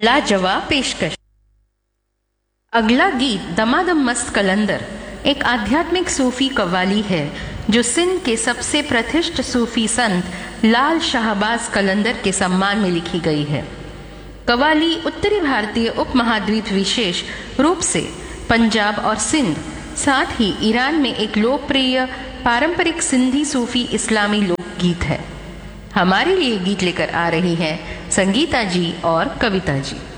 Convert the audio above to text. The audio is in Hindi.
लाजवाब पेशकश। अगला गीत दमादम मस्त कलंदर एक आध्यात्मिक सूफी कव्वाली है जो सिंध के सबसे प्रतिष्ठित सूफी संत लाल शाहबाज कलंदर के सम्मान में लिखी गई है। कव्वाली उत्तरी भारतीय उपमहाद्वीप विशेष रूप से पंजाब और सिंध साथ ही ईरान में एक लोकप्रिय पारंपरिक सिंधी सूफी इस्लामी लोकगीत है। हमारे लिए गीत लेकर आ रही हैं संगीता जी और कविता जी।